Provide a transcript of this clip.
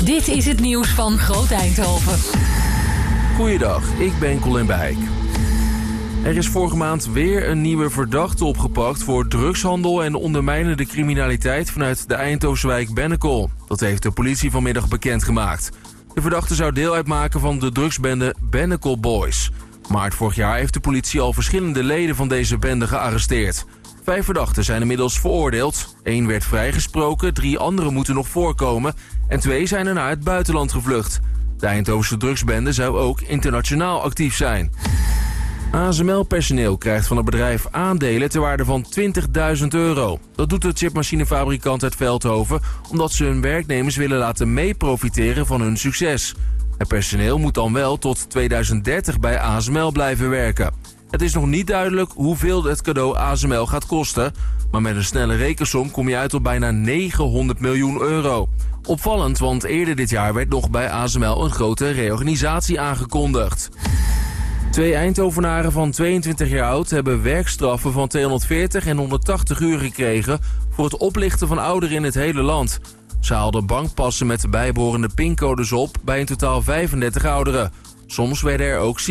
Dit is het nieuws van Groot Eindhoven. Goeiedag, ik ben Colin Beijk. Er is vorige maand weer een nieuwe verdachte opgepakt voor drugshandel en ondermijnende criminaliteit vanuit de Eindhovense wijk Bennekom. Dat heeft de politie vanmiddag bekendgemaakt. De verdachte zou deel uitmaken van de drugsbende Bennekom Boys. Maart vorig jaar heeft de politie al verschillende leden van deze bende gearresteerd. 5 verdachten zijn inmiddels veroordeeld. 1 werd vrijgesproken, 3 anderen moeten nog voorkomen en 2 zijn er naar het buitenland gevlucht. De Eindhovense drugsbende zou ook internationaal actief zijn. ASML-personeel krijgt van het bedrijf aandelen ter waarde van €20.000. Dat doet de chipmachinefabrikant uit Veldhoven omdat ze hun werknemers willen laten meeprofiteren van hun succes. Het personeel moet dan wel tot 2030 bij ASML blijven werken. Het is nog niet duidelijk hoeveel het cadeau ASML gaat kosten, maar met een snelle rekensom kom je uit op bijna €900 miljoen. Opvallend, want eerder dit jaar werd nog bij ASML een grote reorganisatie aangekondigd. 2 Eindhovenaren van 22 jaar oud hebben werkstraffen van 240 en 180 uur gekregen voor het oplichten van ouderen in het hele land. Ze haalden bankpassen met de bijbehorende pincodes op bij in totaal 35 ouderen. Soms werden er ook